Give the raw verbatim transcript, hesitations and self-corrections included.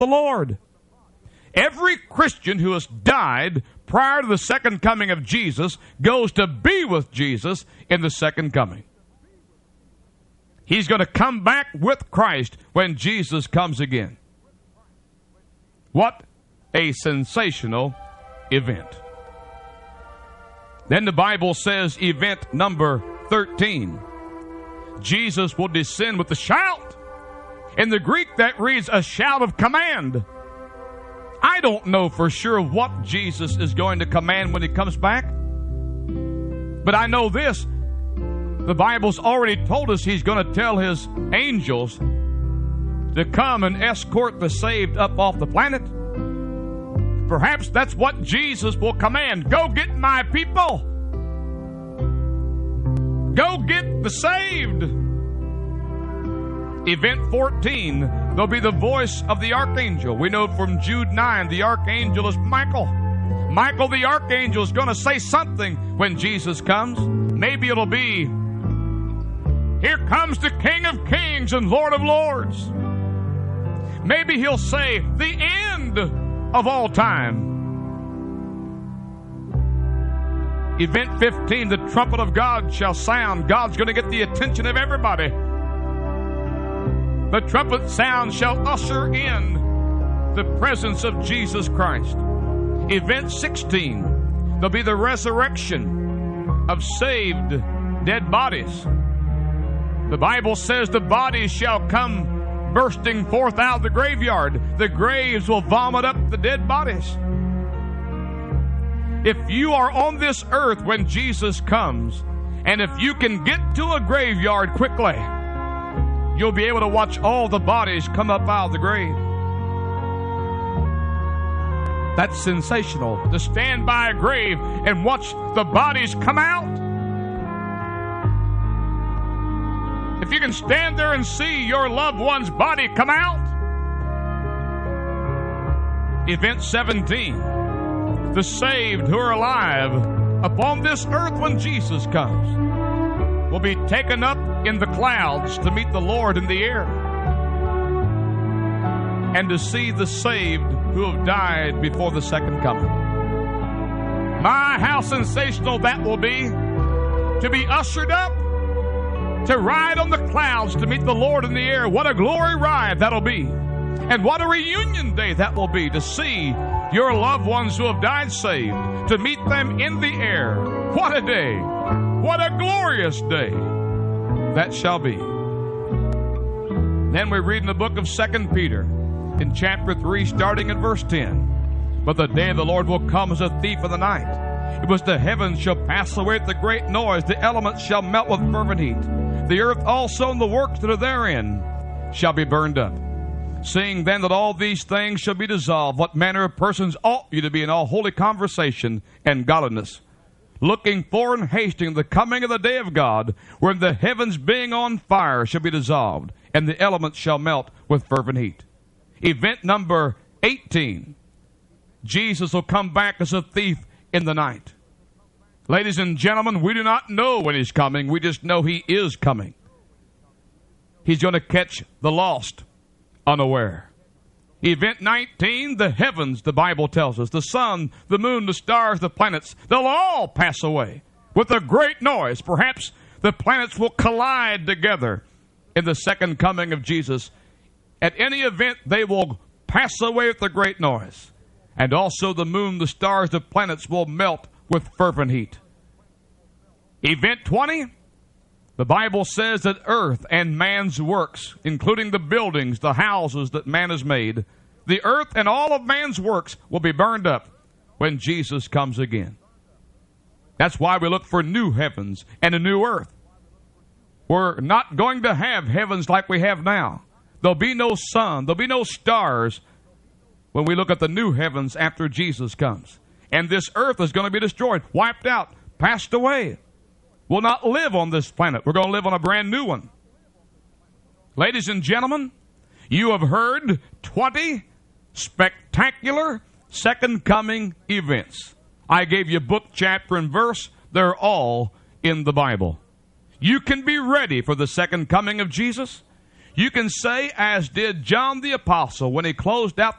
the Lord. Every Christian who has died prior to the second coming of Jesus goes to be with Jesus in the second coming. He's going to come back with Christ when Jesus comes again. What a sensational event. Then the Bible says, event number thirteen. Jesus will descend with a shout. In the Greek, that reads a shout of command. I don't know for sure what Jesus is going to command when he comes back. But I know this. The Bible's already told us he's going to tell his angels to come and escort the saved up off the planet. Perhaps that's what Jesus will command. Go get my people. Go get the saved. Event fourteen, there'll be the voice of the archangel. We know from Jude nine, the archangel is Michael. Michael the archangel is going to say something when Jesus comes. Maybe it'll be, here comes the King of Kings and Lord of Lords. Maybe he'll say, the end of all time. Event fifteen, the trumpet of God shall sound. God's going to get the attention of everybody. The trumpet sound shall usher in the presence of Jesus Christ. Event sixteen, there'll be the resurrection of saved dead bodies. The Bible says the bodies shall come bursting forth out of the graveyard. The graves will vomit up the dead bodies. If you are on this earth when Jesus comes, and if you can get to a graveyard quickly, you'll be able to watch all the bodies come up out of the grave. That's sensational, to stand by a grave and watch the bodies come out. If you can stand there and see your loved one's body come out. Event seventeen, the saved who are alive upon this earth when Jesus comes will be taken up in the clouds to meet the Lord in the air and to see the saved who have died before the second coming. My, how sensational that will be, to be ushered up, to ride on the clouds to meet the Lord in the air. What a glory ride that'll be. And what a reunion day that will be, to see your loved ones who have died saved, to meet them in the air. What a day. What a glorious day that shall be. Then we read in the book of Second Peter, in chapter three, starting at verse ten. But the day of the Lord will come as a thief in the night. It was the heavens shall pass away with a great noise. The elements shall melt with fervent heat. The earth also and the works that are therein shall be burned up. Seeing then that all these things shall be dissolved, what manner of persons ought you to be in all holy conversation and godliness, looking for and hasting the coming of the day of God, wherein the heavens being on fire shall be dissolved, and the elements shall melt with fervent heat. Event number eighteen, Jesus will come back as a thief in the night. Ladies and gentlemen, we do not know when he's coming. We just know he is coming. He's going to catch the lost unaware. Event nineteen, the heavens, the Bible tells us, the sun, the moon, the stars, the planets, they'll all pass away with a great noise. Perhaps the planets will collide together in the second coming of Jesus. At any event, they will pass away with a great noise. And also the moon, the stars, the planets will melt with fervent heat. Event twenty, the Bible says that earth and man's works, including the buildings, the houses that man has made, the earth and all of man's works will be burned up when Jesus comes again. That's why we look for new heavens and a new earth. We're not going to have heavens like we have now. There'll be no sun. There'll be no stars when we look at the new heavens after Jesus comes. And this earth is going to be destroyed, wiped out, passed away. We'll not live on this planet. We're going to live on a brand new one. Ladies and gentlemen, you have heard twenty spectacular second coming events. I gave you book, chapter, and verse. They're all in the Bible. You can be ready for the second coming of Jesus. You can say, as did John the Apostle when he closed out